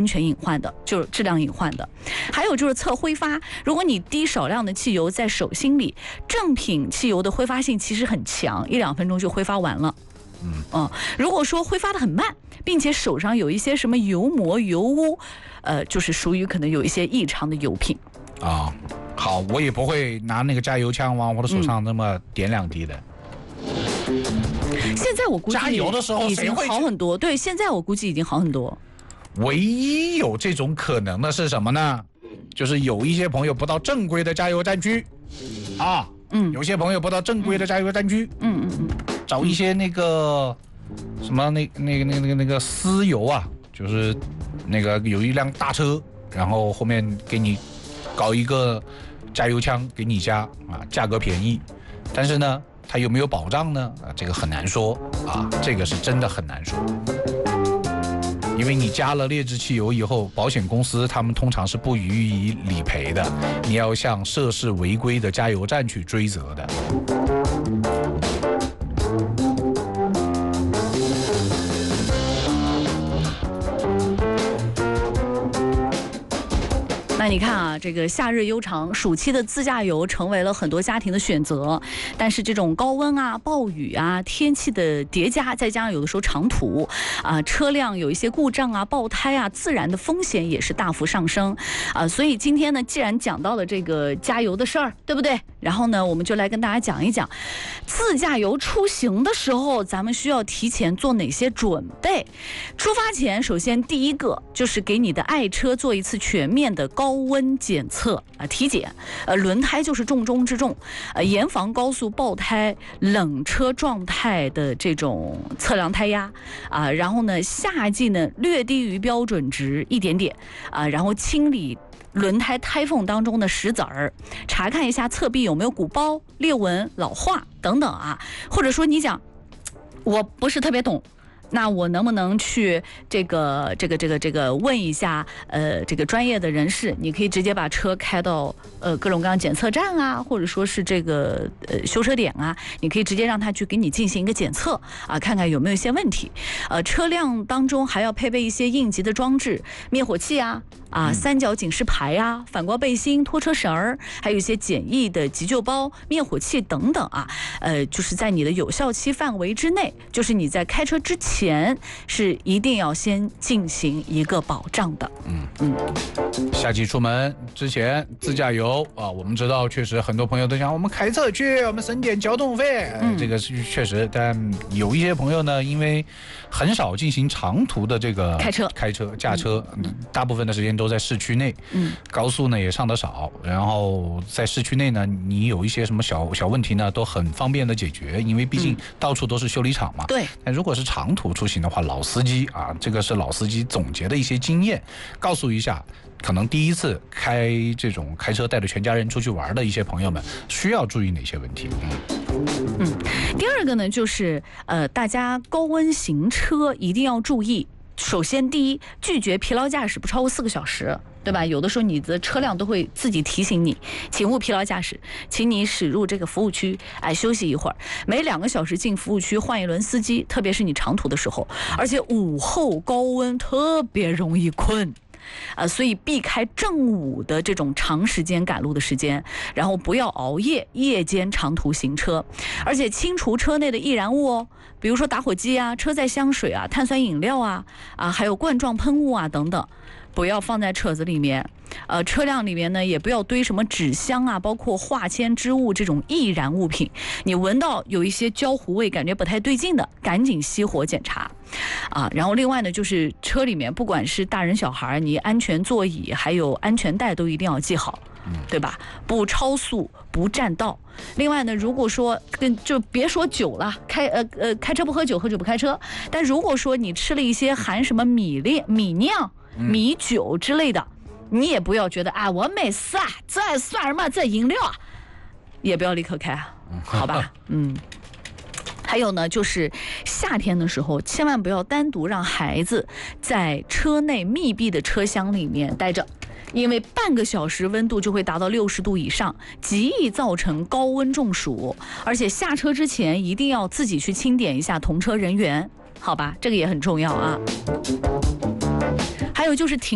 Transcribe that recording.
全隐患的，就是质量隐患的。还有就是测挥发，如果你滴少量的汽油在手心里，正品汽油的挥发性其实很强，1-2分钟就挥发完了。如果说挥发得很慢，并且手上有一些什么油膜、油污，就是属于可能有一些异常的油品。 好，我也不会拿那个加油枪往我的手上那么点2滴的。 现在我估计加油的时候已经好很多，对，现在我估计已经好很多。 唯一有这种可能的是什么呢？就是有一些朋友不到正规的加油站区，有些朋友不到正规的加油站区，找一些那个什么那个私油啊，就是那个有一辆大车，然后后面给你搞一个加油枪给你加价格便宜，但是呢，它有没有保障呢？这个很难说这个是真的很难说。因为你加了劣质汽油以后，保险公司他们通常是不予以理赔的，你要向涉事违规的加油站去追责的。 那你看啊，这个夏日悠长，暑期的自驾游成为了很多家庭的选择。但是这种高温啊、暴雨啊、天气的叠加，再加上有的时候长途车辆有一些故障啊、爆胎啊，自燃的风险也是大幅上升所以今天呢，既然讲到了这个加油的事儿，对不对？然后呢，我们就来跟大家讲一讲，自驾游出行的时候，咱们需要提前做哪些准备。出发前，首先第一个就是给你的爱车做一次全面的高温检测体检，轮胎就是重中之重，严防高速爆胎、冷车状态的这种测量胎压然后呢，夏季呢略低于标准值一点点然后清理轮胎胎缝当中的石子儿，查看一下侧壁有没有鼓包、裂纹、老化等等或者说你讲我不是特别懂，那我能不能去这个问一下这个专业的人士？你可以直接把车开到各种各样检测站或者说是这个修车点你可以直接让他去给你进行一个检测看看有没有一些问题。车辆当中还要配备一些应急的装置，灭火器三角警示牌反光背心、拖车绳儿，还有一些简易的急救包、灭火器等等就是在你的有效期范围之内，就是你在开车之前是一定要先进行一个保障的。 夏季出门之前自驾游我们知道确实很多朋友都想我们开车去，我们省点交通费，这个是确实，但有一些朋友呢，因为很少进行长途的这个驾车，大部分的时间都在市区内，高速呢也上得少，然后在市区内呢，你有一些什么小问题呢，都很方便的解决，因为毕竟到处都是修理厂嘛。 对。 但如果是长途出行的话，老司机这个是老司机总结的一些经验，告诉一下，可能第一次开车带着全家人出去玩的一些朋友们，需要注意哪些问题？ 第二个呢，就是大家高温行车一定要注意。首先，第一，拒绝疲劳驾驶不超过4个小时，对吧？有的时候你的车辆都会自己提醒你，请勿疲劳驾驶，请你驶入这个服务区，休息一会儿，每2个小时进服务区换一轮司机，特别是你长途的时候，而且午后高温特别容易困。所以避开正午的这种长时间赶路的时间，然后不要熬夜，夜间长途行车，而且清除车内的易燃物比如说打火机车载香水碳酸饮料还有罐状喷雾等等，不要放在车子里面。车辆里面呢，也不要堆什么纸箱包括化纤织物这种易燃物品。你闻到有一些焦糊味，感觉不太对劲的，赶紧熄火检查然后另外呢，就是车里面不管是大人小孩，你安全座椅还有安全带都一定要系好，对吧？不超速，不占道。另外呢，如果说就别说酒了，开车不喝酒，喝酒不开车。但如果说你吃了一些含什么米酿、米酒之类的，你也不要觉得我没事这算什么？这饮料也不要立刻开好吧？还有呢，就是夏天的时候，千万不要单独让孩子在车内密闭的车厢里面待着，因为半个小时温度就会达到60度以上，极易造成高温中暑。而且下车之前一定要自己去清点一下同车人员，好吧？这个也很重要还有就是